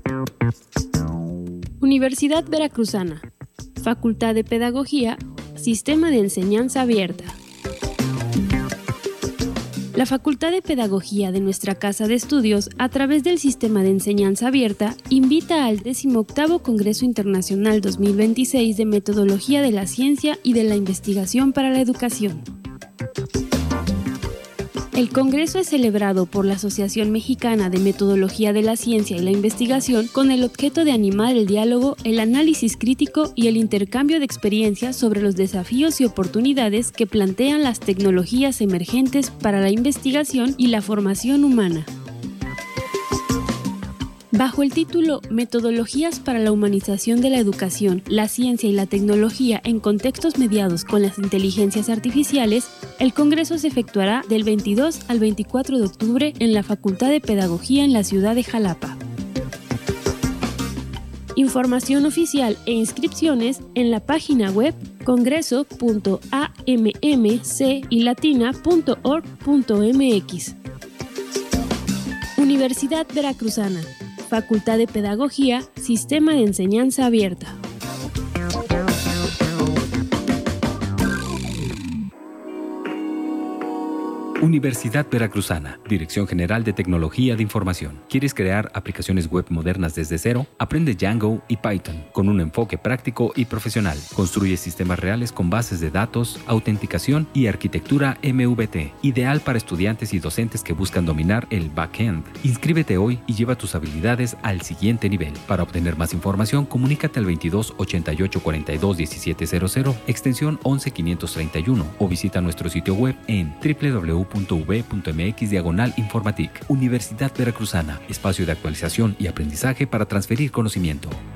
Universidad Veracruzana, Facultad de Pedagogía, Sistema de Enseñanza Abierta. La Facultad de Pedagogía de nuestra Casa de Estudios, a través del Sistema de Enseñanza Abierta, invita al 18º Congreso Internacional 2026 de Metodología de la Ciencia y de la Investigación para la Educación. El Congreso es celebrado por la Asociación Mexicana de Metodología de la Ciencia y la Investigación con el objeto de animar el diálogo, el análisis crítico y el intercambio de experiencias sobre los desafíos y oportunidades que plantean las tecnologías emergentes para la investigación y la formación humana. Bajo el título Metodologías para la humanización de la educación, la ciencia y la tecnología en contextos mediados con las inteligencias artificiales, el Congreso se efectuará del 22 al 24 de octubre en la Facultad de Pedagogía en la ciudad de Jalapa. Información oficial e inscripciones en la página web congreso.ammcilatina.org.mx. Universidad Veracruzana, Facultad de Pedagogía, Sistema de Enseñanza Abierta. Universidad Veracruzana, Dirección General de Tecnología de Información. ¿Quieres crear aplicaciones web modernas desde cero? Aprende Django y Python con un enfoque práctico y profesional. Construye sistemas reales con bases de datos, autenticación y arquitectura MVT. Ideal para estudiantes y docentes que buscan dominar el backend. Inscríbete hoy y lleva tus habilidades al siguiente nivel. Para obtener más información, comunícate al 22 88 42 1700, extensión 11531 o visita nuestro sitio web en www.v.mx/Informatic. Universidad Veracruzana, espacio de actualización y aprendizaje para transferir conocimiento.